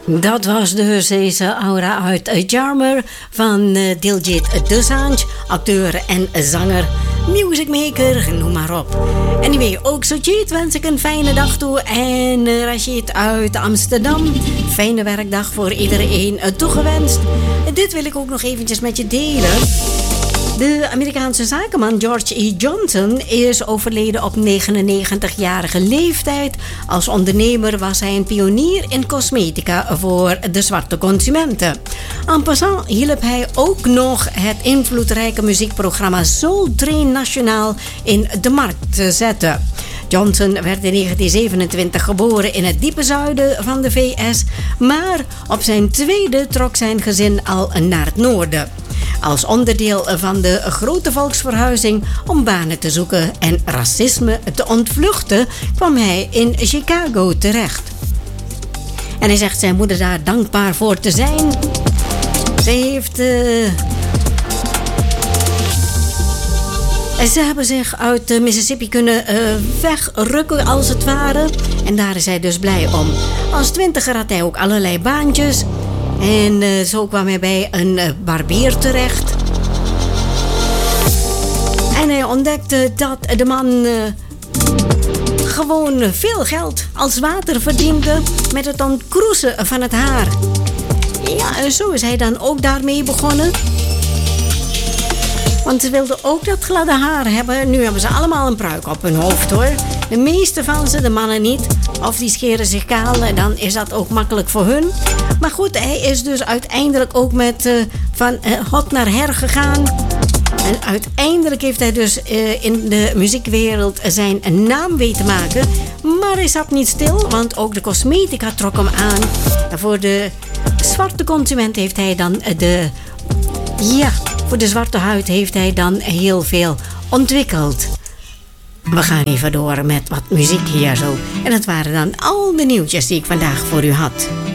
Dat was dus deze aura uit Charmer van Diljit Dosanjh, acteur en zanger, musicmaker, noem maar op. Anyway, ook Sojit wens ik een fijne dag toe en Rashid uit Amsterdam. Fijne werkdag voor iedereen toegewenst. Dit wil ik ook nog eventjes met je delen. De Amerikaanse zakenman George E. Johnson is overleden op 99-jarige leeftijd. Als ondernemer was hij een pionier in cosmetica voor de zwarte consumenten. En passant hielp hij ook nog het invloedrijke muziekprogramma Soul Train Nationaal in de markt te zetten. Johnson werd in 1927 geboren in het diepe zuiden van de VS, maar op zijn tweede trok zijn gezin al naar het noorden. Als onderdeel van de grote volksverhuizing om banen te zoeken en racisme te ontvluchten, kwam hij in Chicago terecht. En hij zegt zijn moeder daar dankbaar voor te zijn. Ze hebben zich uit Mississippi kunnen wegrukken als het ware. En daar is hij dus blij om. Als 20er had hij ook allerlei baantjes. En zo kwam hij bij een barbier terecht. En hij ontdekte dat de man gewoon veel geld als water verdiende met het ontkroesen van het haar. Ja, en zo is hij dan ook daarmee begonnen. Want ze wilden ook dat gladde haar hebben. Nu hebben ze allemaal een pruik op hun hoofd, hoor. De meeste van ze, de mannen niet. Of die scheren zich kaal, dan is dat ook makkelijk voor hun. Maar goed, hij is dus uiteindelijk ook met van hot naar her gegaan. En uiteindelijk heeft hij dus in de muziekwereld zijn naam weten maken. Maar hij zat niet stil, want ook de cosmetica trok hem aan. En voor de zwarte consument heeft hij dan voor de zwarte huid heeft hij dan heel veel ontwikkeld. We gaan even door met wat muziek hier zo. En dat waren dan al de nieuwtjes die ik vandaag voor u had.